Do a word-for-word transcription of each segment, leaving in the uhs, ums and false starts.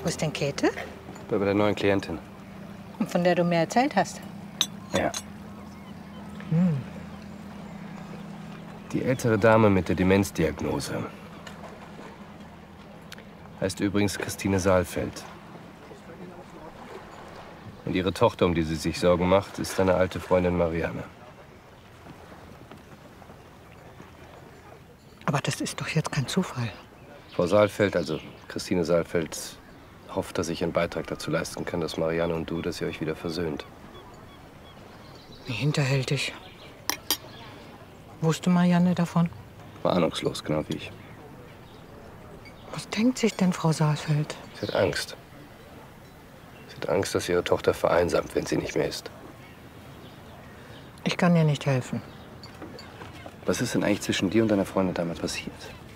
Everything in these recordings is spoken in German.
Wo ist denn Käthe? Bei der neuen Klientin. Von der du mir erzählt hast. Ja. Hm. Die ältere Dame mit der Demenzdiagnose heißt übrigens Christine Saalfeld. Und ihre Tochter, um die sie sich Sorgen macht, ist deine alte Freundin Marianne. Aber das ist doch jetzt kein Zufall. Frau Saalfeld, also Christine Saalfeld, hofft, dass ich einen Beitrag dazu leisten kann, dass Marianne und du, dass ihr euch wieder versöhnt. Wie hinterhältig. Wusste Marianne davon? War ahnungslos, genau wie ich. Was denkt sich denn Frau Saalfeld? Sie hat Angst. Sie hat Angst, dass ihre Tochter vereinsamt, wenn sie nicht mehr ist. Ich kann ihr nicht helfen. Was ist denn eigentlich zwischen dir und deiner Freundin damals passiert?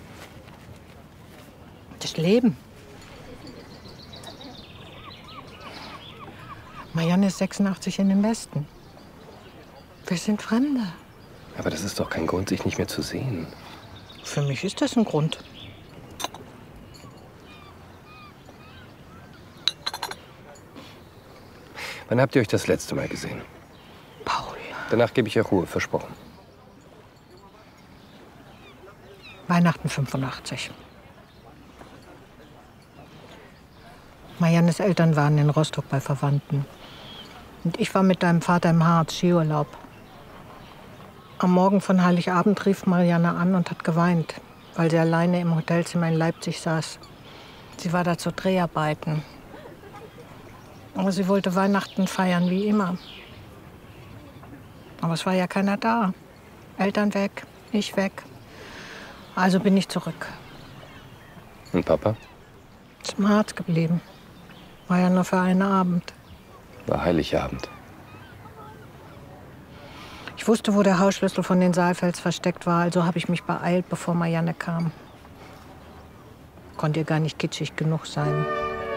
Das Leben. Marianne ist sechsundachtzig in den Westen. Wir sind Fremde. Aber das ist doch kein Grund, sich nicht mehr zu sehen. Für mich ist das ein Grund. Wann habt ihr euch das letzte Mal gesehen? Paul. Danach gebe ich euch Ruhe, versprochen. Weihnachten fünfundachtzig. Mariannes Eltern waren in Rostock bei Verwandten. Und ich war mit deinem Vater im Harz, Skiurlaub. Am Morgen von Heiligabend rief Marianne an und hat geweint, weil sie alleine im Hotelzimmer in Leipzig saß. Sie war da zu Dreharbeiten. Aber sie wollte Weihnachten feiern wie immer. Aber es war ja keiner da. Eltern weg, ich weg. Also bin ich zurück. Und Papa? Ist im Harz geblieben. War ja nur für einen Abend. War Heiligabend. Ich wusste, wo der Hausschlüssel von den Saalfelds versteckt war, also habe ich mich beeilt, bevor Marianne kam. Konnte ihr gar nicht kitschig genug sein.